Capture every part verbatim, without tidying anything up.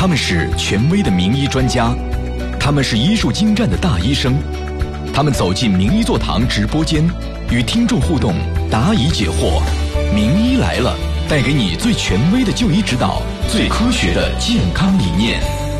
他们是权威的名医专家，他们是医术精湛的大医生，他们走进名医座堂直播间，与听众互动，答疑解惑。名医来了，带给你最权威的就医指导，最科学的健康理念。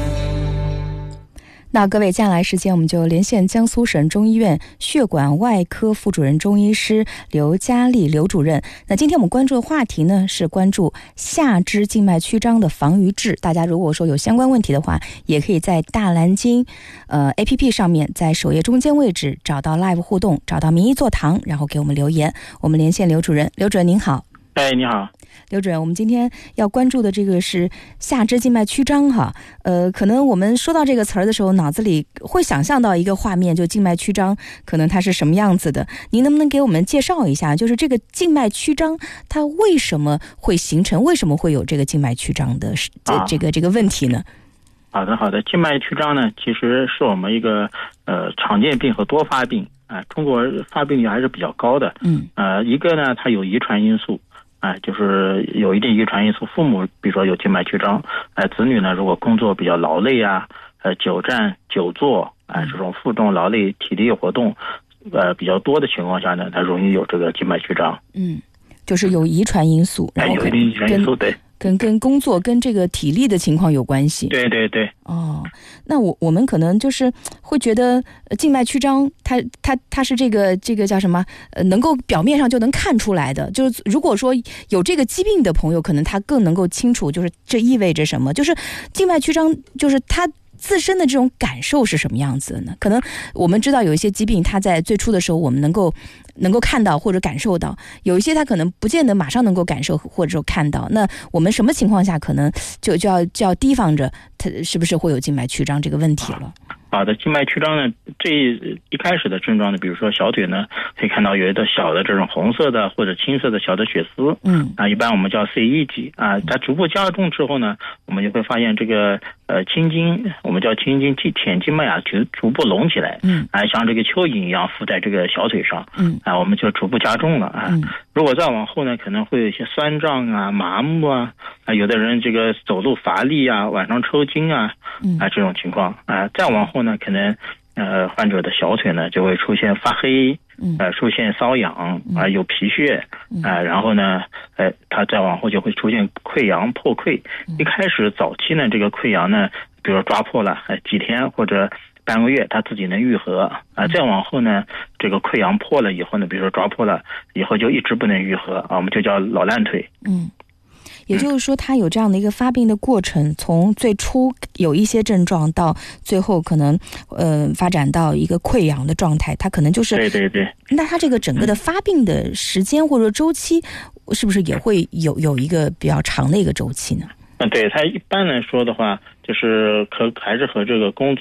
那各位，接下来时间我们就连线江苏省中医院血管外科副主任中医师刘佳丽刘主任。那今天我们关注的话题呢，是关注下肢静脉曲张的防御治。大家如果说有相关问题的话，也可以在大蓝鲸呃 A P P 上面，在首页中间位置找到 Live 互动，找到名医座堂，然后给我们留言。我们连线刘主任。刘主任您好。 哎，你好， 刘主任，我们今天要关注的这个是下肢静脉曲张哈，呃，可能我们说到这个词儿的时候，脑子里会想象到一个画面，就静脉曲张，可能它是什么样子的？您能不能给我们介绍一下，就是这个静脉曲张它为什么会形成，为什么会有这个静脉曲张的这、啊、这个这个问题呢？ 好的，好的，静脉曲张呢，其实是我们一个呃常见病和多发病啊、呃，中国发病率还是比较高的，嗯，呃，一个呢，它有遗传因素。哎，就是有一定遗传因素，父母比如说有静脉曲张，哎，子女呢如果工作比较劳累啊，呃，久站久坐，哎，这种负重劳累体力活动，呃，比较多的情况下呢，它容易有这个静脉曲张。嗯， 就是有遗传因素，然后有一定遗传因素，对。 跟跟工作跟这个体力的情况有关系。 对对对。 哦，那我我们可能就是会觉得静脉曲张，它它它是这个这个叫什么？呃，能够表面上就能看出来的。就是如果说有这个疾病的朋友，可能他更能够清楚，就是这意味着什么？就是静脉曲张，就是它自身的这种感受是什么样子的呢？可能我们知道有一些疾病，它在最初的时候我们能够能够看到或者感受到，有一些它可能不见得马上能够感受或者说看到。那我们什么情况下可能就就要就要提防着它是不是会有静脉曲张这个问题了？ 好的，静脉曲张呢，这一开始的症状呢，比如说小腿呢，可以看到有一个小的这种红色的或者青色的小的血丝，嗯，啊，一般我们叫 C E 级啊，它逐步加重之后呢，我们就会发现这个呃青筋，我们叫青筋浅静脉啊，就逐步隆起来，嗯，啊，像这个蚯蚓一样附在这个小腿上，嗯，啊，我们就逐步加重了啊。嗯、如果再往后呢，可能会有一些酸胀啊、麻木啊，啊，有的人这个走路乏力啊、晚上抽筋啊，啊这种情况啊，再往后呢，可能呃患者的小腿呢就会出现发黑，呃出现瘙痒啊、呃，有皮屑啊、呃，然后呢，呃，他再往后就会出现溃疡破溃。一开始早期呢，这个溃疡呢，比如说抓破了，呃、几天或者半个月，它自己能愈合啊、呃。再往后呢，这个溃疡破了以后呢，比如说抓破了以后就一直不能愈合啊，我们就叫老烂腿。嗯。 也就是说，它有这样的一个发病的过程，从最初有一些症状到最后可能呃发展到一个溃疡的状态，它可能就是对对对。 那它这个整个的发病的时间或者周期，是不是也会有有一个比较长的一个周期呢？ 嗯，对，它一般来说的话，就是和还是和这个工作